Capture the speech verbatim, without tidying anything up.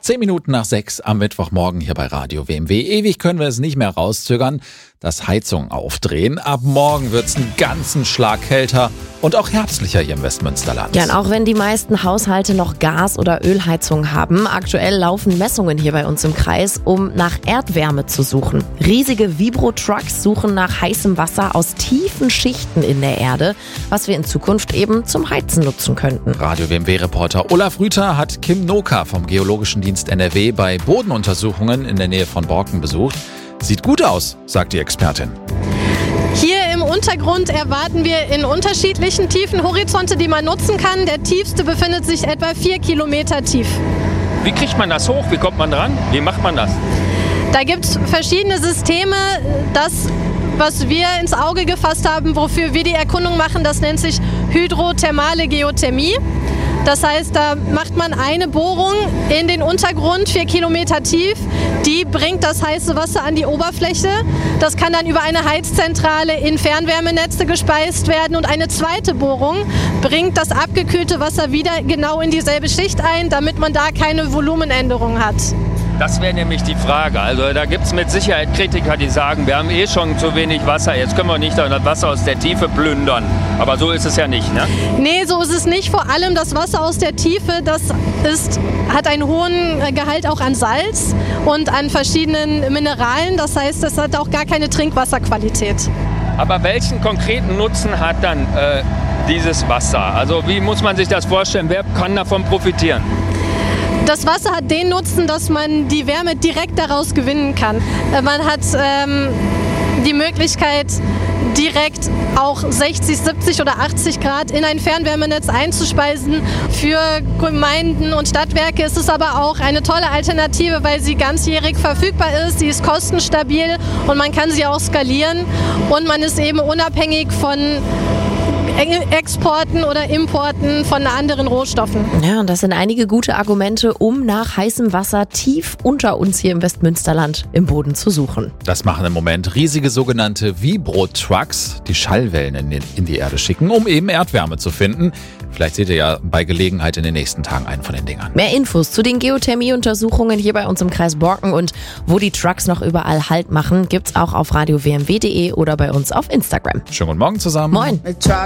Zehn Minuten nach sechs am Mittwochmorgen hier bei Radio W M W. Ewig können wir es nicht mehr rauszögern, dass Heizung aufdrehen. Ab morgen wird's einen ganzen Schlag kälter und auch herbstlicher hier im Westmünsterland. Ja, und auch wenn die meisten Haushalte noch Gas- oder Ölheizung haben, aktuell laufen Messungen hier bei uns im Kreis, um nach Erdwärme zu suchen. Riesige Vibro-Trucks suchen nach heißem Wasser aus tiefen Schichten in der Erde, was wir in Zukunft eben zum Heizen nutzen könnten. Radio W M W-Reporter Olaf Rüther hat Kim Noka vom Geologischen Dienst N R W bei Bodenuntersuchungen in der Nähe von Borken besucht. Sieht gut aus, sagt die Expertin. Hier im Untergrund erwarten wir in unterschiedlichen Tiefen Horizonte, die man nutzen kann. Der tiefste befindet sich etwa vier Kilometer tief. Wie kriegt man das hoch? Wie kommt man dran? Wie macht man das? Da gibt es verschiedene Systeme. Das, was wir ins Auge gefasst haben, wofür wir die Erkundung machen, das nennt sich hydrothermale Geothermie. Das heißt, da macht man eine Bohrung in den Untergrund, vier Kilometer tief. Die bringt das heiße Wasser an die Oberfläche. Das kann dann über eine Heizzentrale in Fernwärmenetze gespeist werden. Und eine zweite Bohrung bringt das abgekühlte Wasser wieder genau in dieselbe Schicht ein, damit man da keine Volumenänderung hat. Das wäre nämlich die Frage. Also da gibt es mit Sicherheit Kritiker, die sagen, wir haben eh schon zu wenig Wasser, jetzt können wir nicht das Wasser aus der Tiefe plündern. Aber so ist es ja nicht, ne? Nee, so ist es nicht. Vor allem das Wasser aus der Tiefe, das ist, hat einen hohen Gehalt auch an Salz und an verschiedenen Mineralen. Das heißt, das hat auch gar keine Trinkwasserqualität. Aber welchen konkreten Nutzen hat dann äh, dieses Wasser? Also wie muss man sich das vorstellen? Wer kann davon profitieren? Das Wasser hat den Nutzen, dass man die Wärme direkt daraus gewinnen kann. Man hat ähm, die Möglichkeit, direkt auch sechzig, siebzig oder achtzig Grad in ein Fernwärmenetz einzuspeisen. Für Gemeinden und Stadtwerke ist es aber auch eine tolle Alternative, weil sie ganzjährig verfügbar ist. Sie ist kostenstabil und man kann sie auch skalieren. Und man ist eben unabhängig von Exporten oder Importen von anderen Rohstoffen. Ja, und das sind einige gute Argumente, um nach heißem Wasser tief unter uns hier im Westmünsterland im Boden zu suchen. Das machen im Moment riesige sogenannte Vibro-Trucks, die Schallwellen in die, in die Erde schicken, um eben Erdwärme zu finden. Vielleicht seht ihr ja bei Gelegenheit in den nächsten Tagen einen von den Dingern. Mehr Infos zu den Geothermie-Untersuchungen hier bei uns im Kreis Borken und wo die Trucks noch überall Halt machen, gibt's auch auf radio w m w punkt d e oder bei uns auf Instagram. Schönen guten Morgen zusammen. Moin.